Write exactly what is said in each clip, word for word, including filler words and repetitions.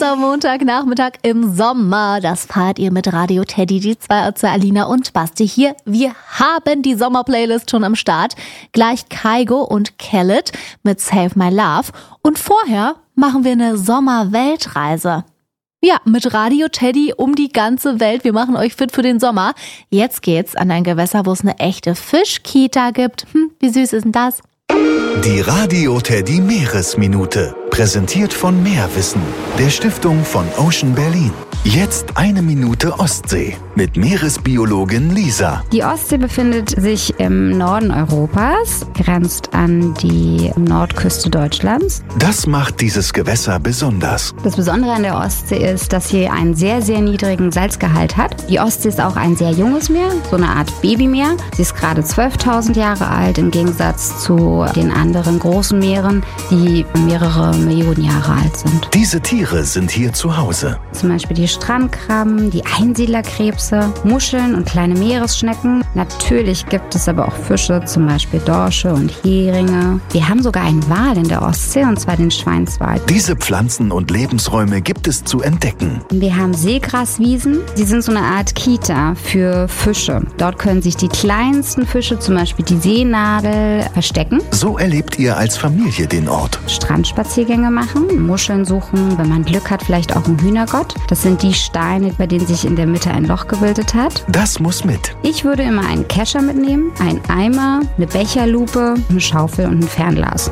erster Montagnachmittag im Sommer. Das feiert ihr mit Radio Teddy, die zwei Otze Alina und Basti hier. Wir haben die Sommerplaylist schon am Start. Gleich Kygo und Khaled mit Save My Love. Und vorher machen wir eine Sommerweltreise. Ja, mit Radio Teddy um die ganze Welt. Wir machen euch fit für den Sommer. Jetzt geht's an ein Gewässer, wo es eine echte Fischkita gibt. Hm, wie süß ist denn das? Die Radio Teddy Meeresminute. Präsentiert von Meerwissen, der Stiftung von Ocean Berlin. Jetzt eine Minute Ostsee mit Meeresbiologin Lisa. Die Ostsee befindet sich im Norden Europas, grenzt an die Nordküste Deutschlands. Das macht dieses Gewässer besonders. Das Besondere an der Ostsee ist, dass sie einen sehr, sehr niedrigen Salzgehalt hat. Die Ostsee ist auch ein sehr junges Meer, so eine Art Babymeer. Sie ist gerade zwölftausend Jahre alt, im Gegensatz zu den anderen großen Meeren, die mehrere Millionen Jahre alt sind. Diese Tiere sind hier zu Hause. Zum Beispiel die Strandkrabben, die Einsiedlerkrebse, Muscheln und kleine Meeresschnecken. Natürlich gibt es aber auch Fische, zum Beispiel Dorsche und Heringe. Wir haben sogar einen Wal in der Ostsee, und zwar den Schweinswal. Diese Pflanzen und Lebensräume gibt es zu entdecken. Wir haben Seegraswiesen. Sie sind so eine Art Kita für Fische. Dort können sich die kleinsten Fische, zum Beispiel die Seenadel, verstecken. So erlebt ihr als Familie den Ort. Strandspaziergänge machen, Muscheln suchen, wenn man Glück hat, vielleicht auch einen Hühnergott. Das sind die Steine, bei denen sich in der Mitte ein Loch gebildet hat. Das muss mit. Ich würde immer einen Kescher mitnehmen, einen Eimer, eine Becherlupe, eine Schaufel und ein Fernglas.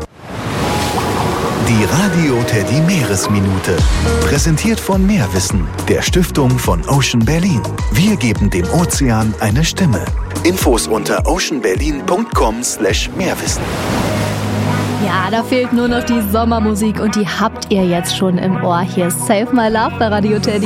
Die Radio Teddy Meeresminute. Präsentiert von Meerwissen, der Stiftung von Ocean Berlin. Wir geben dem Ozean eine Stimme. Infos unter oceanberlin punkt com slash Meerwissen. Ja, da fehlt nur noch die Sommermusik und die habt ihr jetzt schon im Ohr. Hier ist Save My Love bei Radio Teddy.